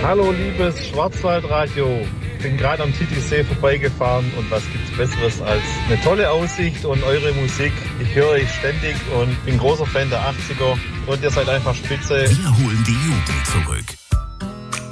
Hallo liebes Schwarzwaldradio. Ich bin gerade am Titisee vorbeigefahren und was gibt's Besseres als eine tolle Aussicht und eure Musik. Ich höre euch ständig und bin großer Fan der 80er und ihr seid einfach spitze. Wir holen die Jugend zurück.